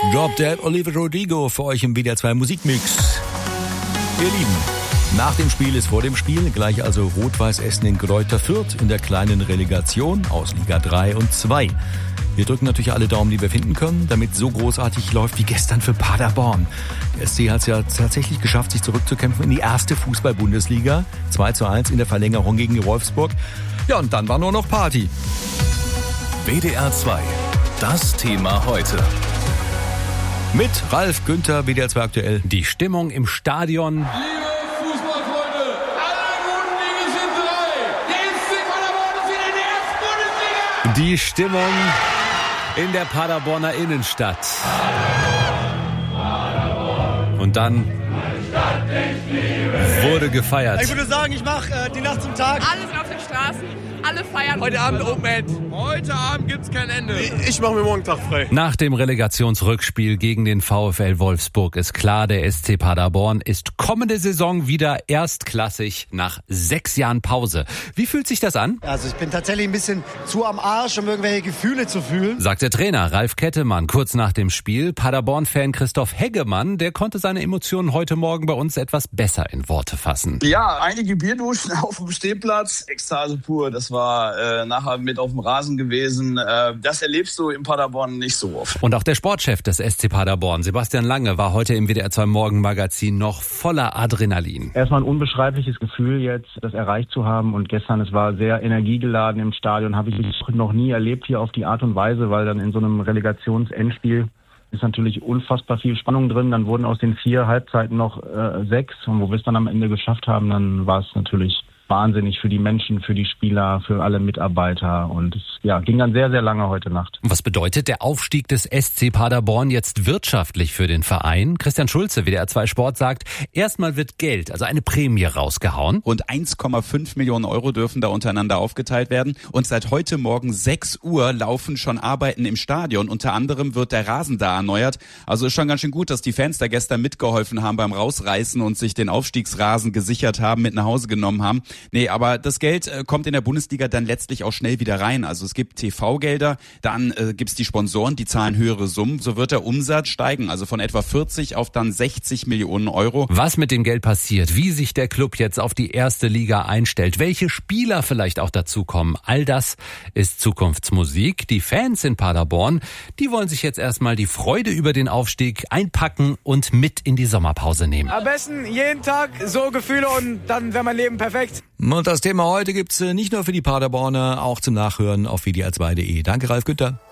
Drop Dead, Olivia Rodrigo für euch im WDR 2 Musikmix. Ihr Lieben, nach dem Spiel ist vor dem Spiel, gleich also Rot-Weiß Essen in Greuther Fürth in der kleinen Relegation aus Liga 3 und 2. Wir drücken natürlich alle Daumen, die wir finden können, damit es so großartig läuft wie gestern für Paderborn. Der SC hat es ja tatsächlich geschafft, sich zurückzukämpfen in die erste Fußball-Bundesliga. 2:1 in der Verlängerung gegen Wolfsburg. Ja, und dann war nur noch Party. WDR 2, das Thema heute. Mit Ralf Günther, WDR 2 aktuell. Die Stimmung im Stadion. Liebe Fußballfreunde, alle guten Dinge sind drei. Der SC Paderborn ist wieder in der ersten Bundesliga. Die Stimmung in der Paderborner Innenstadt. Und dann wurde gefeiert. Ich würde sagen, ich mache die Nacht zum Tag. Alle sind auf den Straßen, alle feiern. Heute Abend Open End. Heute Abend gibt's kein Ende. Ich mache mir morgen Tag frei. Nach dem Relegationsrückspiel gegen den VfL Wolfsburg ist klar, der SC Paderborn ist kommende Saison wieder erstklassig nach 6 Jahren Pause. Wie fühlt sich das an? Also ich bin tatsächlich ein bisschen zu am Arsch, um irgendwelche Gefühle zu fühlen. Sagt der Trainer Ralf Kettemann kurz nach dem Spiel. Paderborn-Fan Christoph Heggemann, der konnte seine Emotionen heute Morgen bei uns etwas besser in Worte fassen. Ja, einige Bierduschen auf dem Stehplatz. Ekstase pur. Das war nachher mit auf dem Rasen gewesen. Das erlebst du in Paderborn nicht so oft. Und auch der Sportchef des SC Paderborn, Sebastian Lange, war heute im WDR 2 Morgenmagazin noch voller Adrenalin. Erstmal ein unbeschreibliches Gefühl jetzt, das erreicht zu haben. Und gestern, es war sehr energiegeladen im Stadion, habe ich noch nie erlebt hier auf die Art und Weise, weil dann in so einem Relegationsendspiel ist natürlich unfassbar viel Spannung drin. Dann wurden aus den 4 Halbzeiten noch 6. Und wo wir es dann am Ende geschafft haben, dann war es natürlich wahnsinnig für die Menschen, für die Spieler, für alle Mitarbeiter. Und es ging dann sehr, sehr lange heute Nacht. Was bedeutet der Aufstieg des SC Paderborn jetzt wirtschaftlich für den Verein? Christian Schulze, WDR 2 Sport, sagt, erstmal wird Geld, also eine Prämie rausgehauen. Rund 1,5 Millionen Euro dürfen da untereinander aufgeteilt werden. Und seit heute Morgen 6 Uhr laufen schon Arbeiten im Stadion. Unter anderem wird der Rasen da erneuert. Also ist schon ganz schön gut, dass die Fans da gestern mitgeholfen haben beim Rausreißen und sich den Aufstiegsrasen gesichert haben, mit nach Hause genommen haben. Nee, aber das Geld kommt in der Bundesliga dann letztlich auch schnell wieder rein. Also es gibt TV-Gelder, dann gibt's die Sponsoren, die zahlen höhere Summen. So wird der Umsatz steigen, also von etwa 40 auf dann 60 Millionen Euro. Was mit dem Geld passiert, wie sich der Club jetzt auf die erste Liga einstellt, welche Spieler vielleicht auch dazukommen, all das ist Zukunftsmusik. Die Fans in Paderborn, die wollen sich jetzt erstmal die Freude über den Aufstieg einpacken und mit in die Sommerpause nehmen. Am besten jeden Tag so Gefühle und dann wäre mein Leben perfekt. Und das Thema heute gibt's nicht nur für die Paderborner, auch zum Nachhören auf WDR2.de. Danke, Ralf Günther.